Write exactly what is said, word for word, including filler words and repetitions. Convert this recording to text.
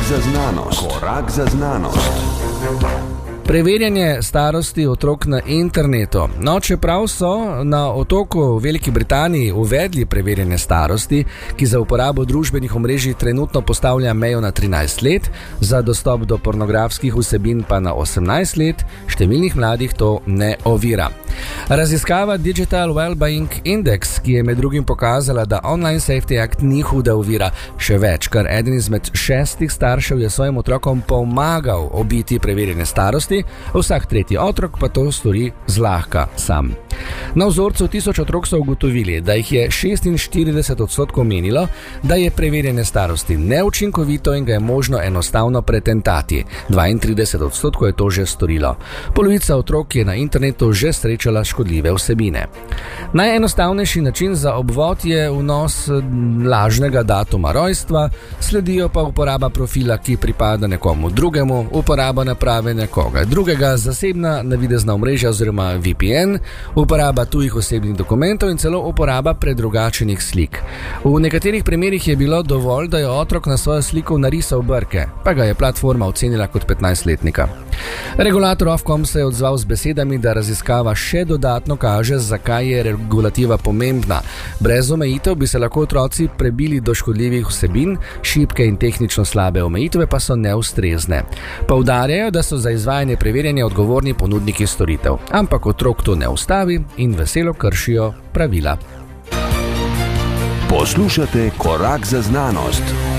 za znanost. Korak za znanost. Preverjanje starosti otrok na internetu. No, čeprav so na otoku v Veliki Britaniji uvedli preverjanje starosti, ki za uporabo družbenih omrežij trenutno postavlja mejo na trinajst let, za dostop do pornografskih vsebin pa na osemnajst let, številnih mladih to ne ovira. Raziskava Digital Wellbeing Index, ki je med drugim pokazala, da Online Safety Act ni huda ovira, še več, kar eden izmed šestih staršev je svojim otrokom pomagal obiti preverjanje starosti, vsak tretji otrok pa to stori zlahka sam. Na vzorcu tisoč otrok so ugotovili, da jih je šestinštirideset odstotkov menilo, da je preverjanje starosti neučinkovito in ga je možno enostavno pretentati. dvaintrideset odstotkov je to že storilo. Polovica otrok je na internetu že srečala škodljive vsebine. Najenostavnejši način za obvod je vnos lažnega datuma rojstva, sledijo pa uporaba profila, ki pripada nekomu drugemu, uporaba naprave nekoga drugega, zasebna navidezna omrežja oziroma V P N, uporaba tujih osebnih dokumentov in celo uporaba predrugačenih slik. V nekaterih primerih je bilo dovolj, da je otrok na svojo sliko narisal brke, pa ga je platforma ocenila kot petnajstletnika. Regulator Ofcom se je odzval z besedami, da raziskava še dodatno kaže, zakaj je regulativa pomembna. Brez omejitev bi se lahko otroci prebili do škodljivih vsebin, šibke in tehnično slabe omejitve pa so neustrezne. Poudarjajo, da so za izvajanje preverjanja odgovorni ponudniki storitev, ampak otrok to ne ustavi in veselo kršijo pravila. Poslušate Korak za znanost.